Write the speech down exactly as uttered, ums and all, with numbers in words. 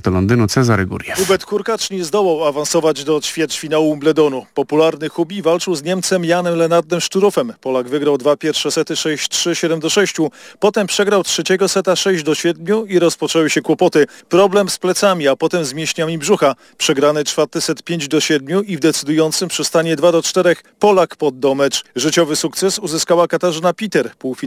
do Londynu Cezary Guriew. Hubert Hurkacz nie zdołał awansować do ćwierćfinału Wimbledonu. Popularny Hubi walczył z Niemcem Janem Lennardem Szturowem. Polak wygrał dwa pierwsze sety sześć trzy, siedem do sześciu. Potem przegrał trzeciego seta sześć do siedmiu i rozpoczęły się kłopoty. Problem z plecami, a potem z mięśniami brzucha. Przegrany czwarty set pięć do siedmiu i w decydującym przystanie dwa do czterech Polak poddał mecz. Życiowy sukces uzyskała Katarzyna Piter. Półfinał